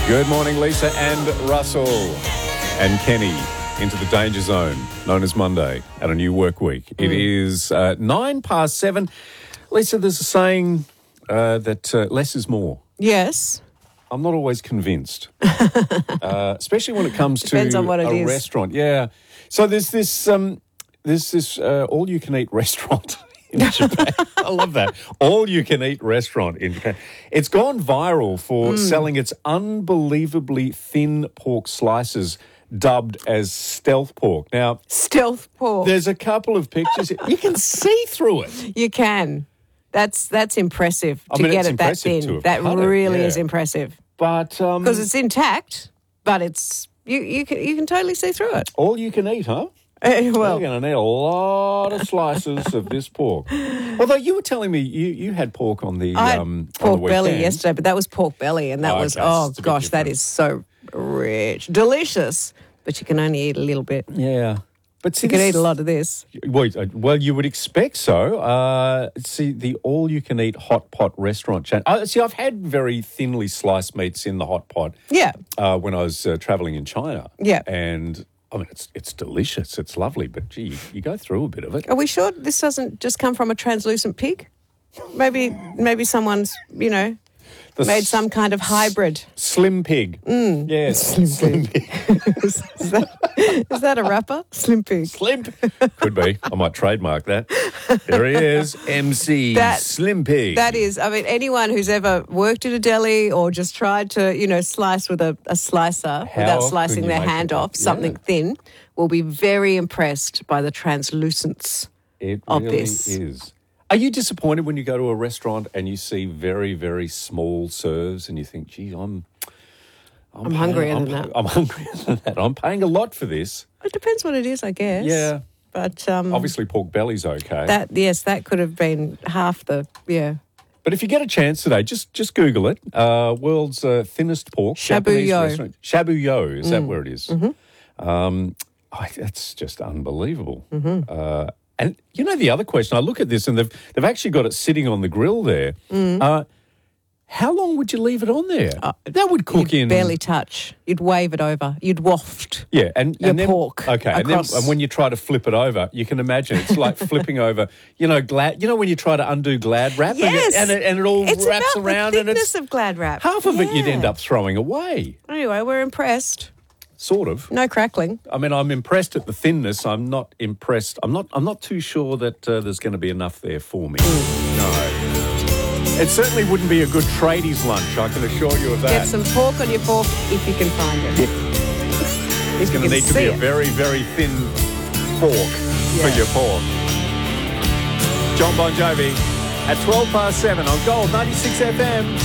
Good morning, Lisa and Russell and Kenny into the danger zone, known as Monday, and a new work week. It is 7:09. Lisa, there's a saying that less is more. Yes. I'm not always convinced, especially when it comes Depends to on what it a is. restaurant. Yeah. So there's this all-you-can-eat restaurant in Japan. I love that. All-you-can-eat restaurant in Japan. It's gone viral for selling its unbelievably thin pork slices, dubbed as stealth pork. Now, Stealth pork. there's a couple of pictures. You can see through it. You can. That's impressive I to mean, get it's it that impressive to thin. have That cut it, really yeah. is impressive But because it's intact, but it's you can totally see through it. all you can eat, huh? Well, You're going to need a lot of slices of this pork. Although you were telling me you had pork on the I had on the pork belly weekend. yesterday, but that was pork belly, and that was okay, it's a bit gosh, that different. is so rich, delicious. But you can only eat a little bit. Yeah, but see, You can eat a lot of this. Well, you would expect so. See, the all-you-can-eat hot pot restaurant chain. See, I've had very thinly sliced meats in the hot pot. Yeah. When I was traveling in China. Yeah. And I mean, it's delicious. It's lovely, but gee, you go through a bit of it. Are we sure this doesn't just come from a translucent pig? Maybe someone's The made some kind of hybrid. Slim pig. Yes, Slim pig. Is that a rapper? Slim pig. Slim. Could be. I might trademark that. There he is, MC Slim Pig. That is, I mean, anyone who's ever worked at a deli or just tried to, slice with a slicer without slicing can you their make hand it? off, something Yeah. thin, will be very impressed by the translucence It of really this. is. Are you disappointed when you go to a restaurant and you see very, very small serves and you think, gee, I'm hungrier than that. I'm hungrier than that. I'm paying a lot for this. It depends what it is, I guess. Yeah. But Obviously, pork belly's okay. that could have been half the, yeah. But if you get a chance today, just Google it. World's thinnest pork. Japanese Shabu-yo. restaurant. Shabu-yo, is that where it is? Mm-hmm. That's just unbelievable. Mm-hmm. And you know the other question, I look at this and they've actually got it sitting on the grill there. How long would you leave it on there? That would cook You'd in... barely touch. You'd wave it over. You'd waft. Yeah, and your then, pork Okay, across. and when you try to flip it over, you can imagine it's like flipping over. Glad. When you try to undo Glad wrap, Yes. and it all It's wraps about around, the and thickness it's of Glad wrap. half of it you'd Yeah. end up throwing away. Anyway, we're impressed. Sort of. No crackling. I mean, I'm impressed at the thinness. I'm not impressed. I'm not too sure that there's going to be enough there for me. No. It certainly wouldn't be a good tradies lunch, I can assure you of that. Get some pork on your fork if you can find it. It's going to need to be a very, very thin fork for your pork. John Bon Jovi at 7:12 on Gold 96 FM.